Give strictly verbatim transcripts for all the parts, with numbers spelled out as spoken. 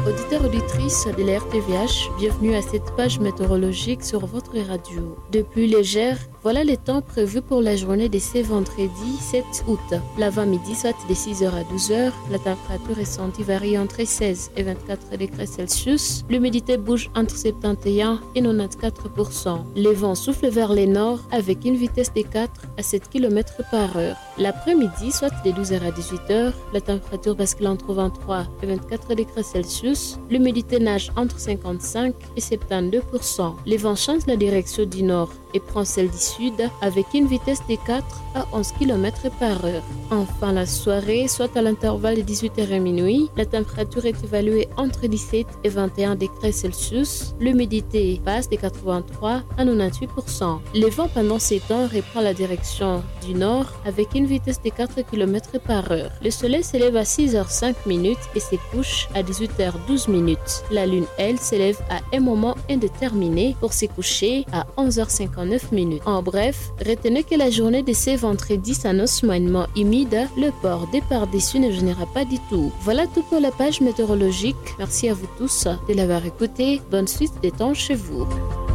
Auditeurs, auditrices de la R T V H, bienvenue à cette page météorologique sur votre radio. Depuis légère, voilà les temps prévus pour la journée de ce vendredi sept août. L'avant-midi, soit de six heures à douze heures, la température ressentie varie entre seize et vingt-quatre degrés Celsius. L'humidité bouge entre soixante et un et quatre-vingt-quatorze pour cent. Les vents soufflent vers le nord avec une vitesse de quatre à sept kilomètres par heure. L'après-midi, soit de douze heures à dix-huit heures, la température bascule entre vingt-trois et vingt-quatre degrés Celsius. L'humidité nage entre cinquante-cinq et soixante-douze pour cent. Les vents changent la direction du nord et prend celle du sud avec une vitesse de quatre à onze kilomètres par heure. Enfin, la soirée, soit à l'intervalle de dix-huit heures et minuit, la température est évaluée entre dix-sept et vingt et un degrés Celsius. L'humidité passe de quatre-vingt-trois à quatre-vingt-dix-huit pour cent. Le vent pendant ces temps reprend la direction du nord avec une vitesse de quatre kilomètres par heure. Le soleil s'élève à six heures cinq minutes et se couche à dix-huit heures douze minutes. La lune, elle, s'élève à un moment indéterminé pour se coucher à onze heures cinquante-neuf minutes. En bref, retenez que la journée de ce vendredi s'annonce moyennement humide. Le port des par-dessus ne gênera pas du tout. Voilà tout pour la page météorologique. Merci à vous tous de l'avoir écouté. Bonne suite des temps chez vous.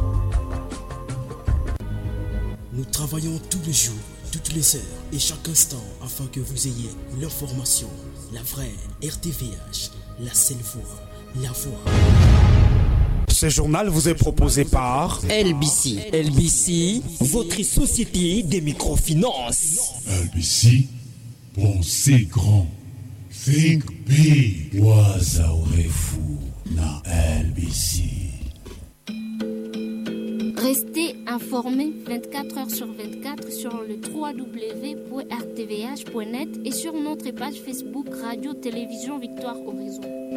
Nous travaillons tous les jours, toutes les heures et chaque instant afin que vous ayez l'information, la vraie R T V H, la seule voix, la voix. Ce journal vous est proposé par L B C. L B C, votre société des microfinances. L B C, pensez grand. Think big. Wazaorefu na L B C. Restez informés vingt-quatre heures sur vingt-quatre sur le w w w point r t v h point net et sur notre page Facebook Radio Télévision Victoire Horizon.